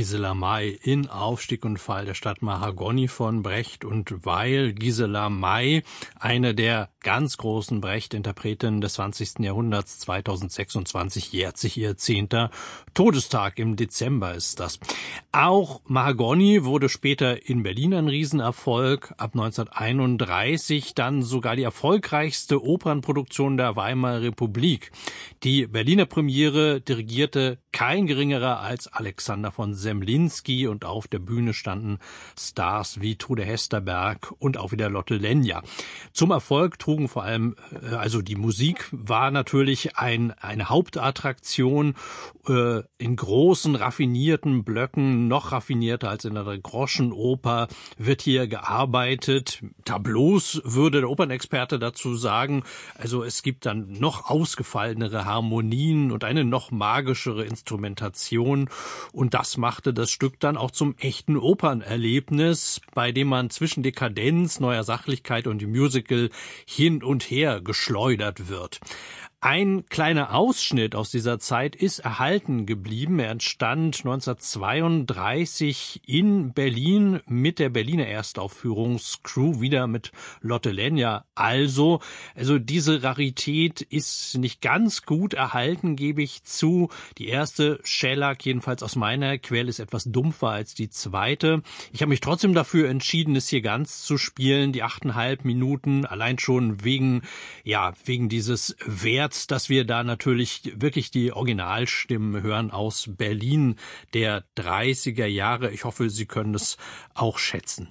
Gisela May in Aufstieg und Fall der Stadt Mahagoni von Brecht und Weil. Gisela May, eine der ganz großen Brecht-Interpretinnen des 20. Jahrhunderts. 2026 jährt sich ihr 10. Todestag. Im Dezember ist das. Auch Mahagoni wurde später in Berlin ein Riesenerfolg. Ab 1931 dann sogar die erfolgreichste Opernproduktion der Weimarer Republik. Die Berliner Premiere dirigierte kein geringerer als Alexander von Semlinski und auf der Bühne standen Stars wie Trude Hesterberg und auch wieder Lotte Lenya. Zum Erfolg trugen vor allem, also die Musik war natürlich eine Hauptattraktion, in großen, raffinierten Blöcken, noch raffinierter als in einer Groschenoper, wird hier gearbeitet. Tableaus würde der Opernexperte dazu sagen. Also es gibt dann noch ausgefallenere Harmonien und eine noch magischere Instrumentation. Und das machte das Stück dann auch zum echten Opernerlebnis, bei dem man zwischen Dekadenz, neuer Sachlichkeit und dem Musical hin und her geschleudert wird. Ein kleiner Ausschnitt aus dieser Zeit ist erhalten geblieben. Er entstand 1932 in Berlin mit der Berliner Erstaufführungscrew, wieder mit Lotte Lenya. Also diese Rarität ist nicht ganz gut erhalten, gebe ich zu. Die erste, Schellack, jedenfalls aus meiner Quelle, ist etwas dumpfer als die zweite. Ich habe mich trotzdem dafür entschieden, es hier ganz zu spielen, die 8,5 Minuten, allein schon wegen dieses Werts, dass wir da natürlich wirklich die Originalstimmen hören aus Berlin der 30er Jahre. Ich hoffe, Sie können es auch schätzen.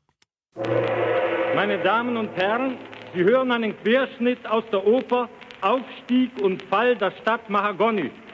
Meine Damen und Herren, Sie hören einen Querschnitt aus der Oper Aufstieg und Fall der Stadt Mahagoni.